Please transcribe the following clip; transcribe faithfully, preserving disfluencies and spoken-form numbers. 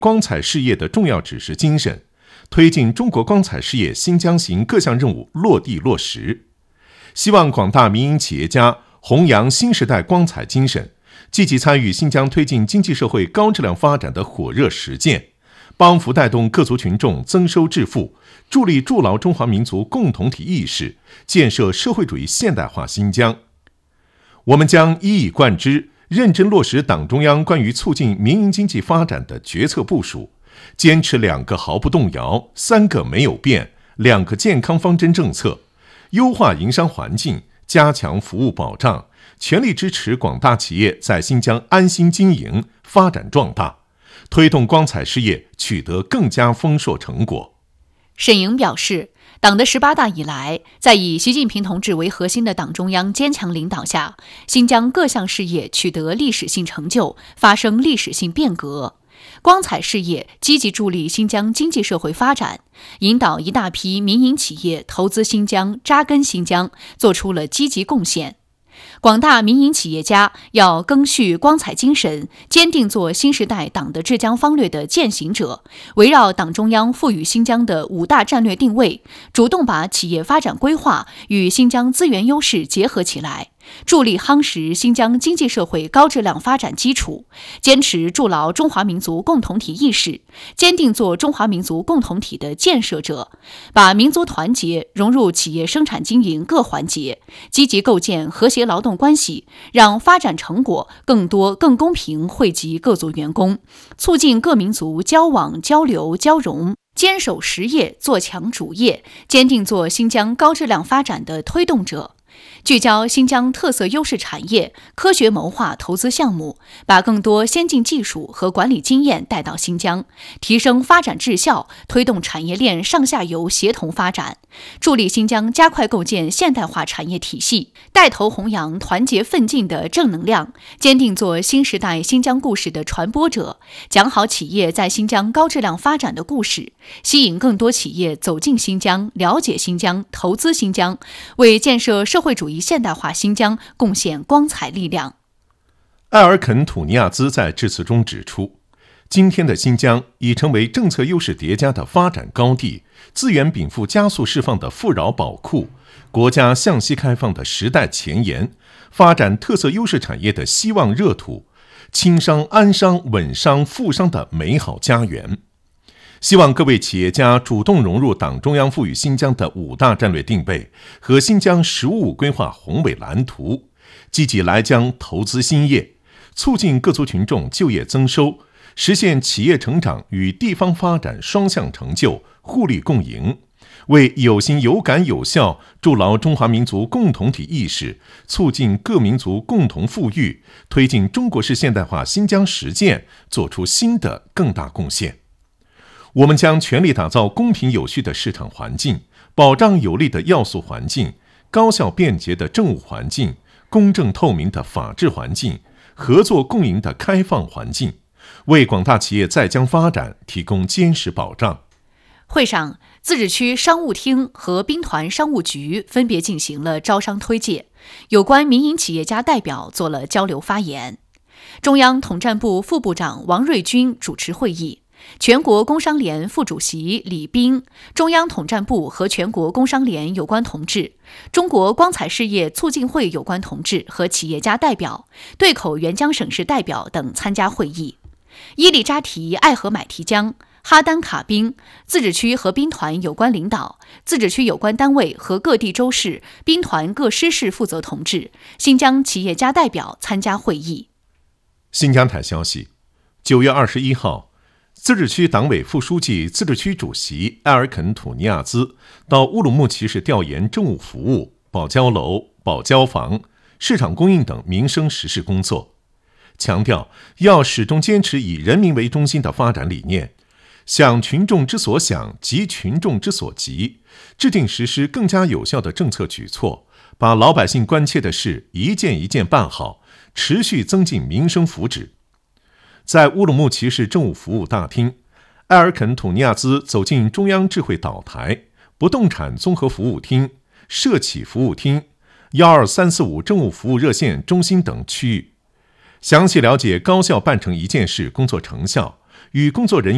光彩事业的重要指示精神，推进中国光彩事业新疆行各项任务落地落实。希望广大民营企业家弘扬新时代光彩精神，积极参与新疆推进经济社会高质量发展的火热实践，帮扶带动各族群众增收致富，助力筑牢中华民族共同体意识，建设社会主义现代化新疆。我们将一以贯之，认真落实党中央关于促进民营经济发展的决策部署，坚持两个毫不动摇、三个没有变、两个健康方针政策，优化营商环境，加强服务保障，全力支持广大企业在新疆安心经营、发展壮大，推动光彩事业取得更加丰硕成果。 沈莹表示，党的十八大以来，在以习近平同志为核心的党中央坚强领导下，新疆各项事业取得历史性成就，发生历史性变革。光彩事业积极助力新疆经济社会发展，引导一大批民营企业投资新疆、扎根新疆，做出了积极贡献。广大民营企业家要赓续光彩精神，坚定做新时代党的治疆方略的践行者，围绕党中央赋予新疆的五大战略定位，主动把企业发展规划与新疆资源优势结合起来，助力夯实新疆经济社会高质量发展基础，坚持筑牢中华民族共同体意识，坚定做中华民族共同体的建设者，把民族团结融入企业生产经营各环节，积极构建和谐劳动关系，让发展成果更多更公平惠及各族员工，促进各民族交往交流交融，坚守实业，做强主业，坚定做新疆高质量发展的推动者。聚焦新疆特色优势产业，科学谋划投资项目，把更多先进技术和管理经验带到新疆，提升发展质效，推动产业链上下游协同发展，助力新疆加快构建现代化产业体系，带头弘扬团结奋进的正能量，坚定做新时代新疆故事的传播者，讲好企业在新疆高质量发展的故事，吸引更多企业走进新疆，了解新疆，投资新疆，为建设社会主义现代化新疆贡献光彩力量。 埃尔肯·土尼亚兹在致辞中指出，今天的新疆已成为政策优势叠加的发展高地，资源禀赋加速释放的富饶宝库，国家向西开放的时代前沿，发展特色优势产业的希望热土，轻商、安商、稳商、富商的美好家园。希望各位企业家主动融入党中央赋予新疆的五大战略定位和新疆“十五五”规划宏伟蓝图，积极来疆投资兴业，促进各族群众就业增收，实现企业成长与地方发展双向成就，互利共赢，为有心有感有效筑牢中华民族共同体意识，促进各民族共同富裕，推进中国式现代化新疆实践做出新的更大贡献。我们将全力打造公平有序的市场环境，保障有利的要素环境，高效便捷的政务环境，公正透明的法治环境，合作共赢的开放环境，为广大企业在疆发展提供坚实保障。 会上，自治区商务厅和兵团商务局分别进行了招商推介，有关民营企业家代表做了交流发言。中央统战部副部长王瑞军主持会议，全国工商联副主席李斌、中央统战部和全国工商联有关同志、中国光彩事业促进会有关同志和企业家代表、对口援疆省市代表等参加会议。伊利扎提、爱荷买提江、哈丹卡宾自治区和兵团有关领导、自治区有关单位和各地州市、兵团各师事负责同志、新疆企业家代表参加会议。 新疆台消息，九月二十一号，自治区党委副书记、自治区主席埃尔肯·土尼亚兹到乌鲁木齐市调研政务服务、保交楼、保交房、市场供应等民生实事工作，强调要始终坚持以人民为中心的发展理念，想群众之所想，急群众之所急，制定实施更加有效的政策举措，把老百姓关切的事一件一件办好，持续增进民生福祉。在乌鲁木齐市政务服务大厅，埃尔肯·土尼亚兹走进中央智慧岛台、不动产综合服务厅、社企服务厅、一二三四五政务服务热线中心等区域，详细了解高效办成一件事工作成效，与工作人员